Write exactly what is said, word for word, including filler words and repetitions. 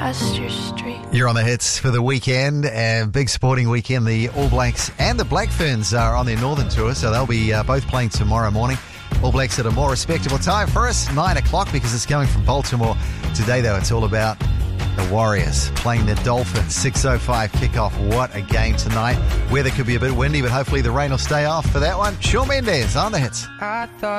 Pasture Street. You're on the hits for the weekend. Uh, big sporting weekend. The All Blacks and the Black Ferns are on their northern tour, so they'll be uh, both playing tomorrow morning. All Blacks at a more respectable time for us, nine o'clock, because it's going from Baltimore. Today, though, it's all about the Warriors playing the Dolphins. six oh five kickoff. What a game tonight. Weather could be a bit windy, but hopefully the rain will stay off for that one. Shawn Mendes on the hits. I thought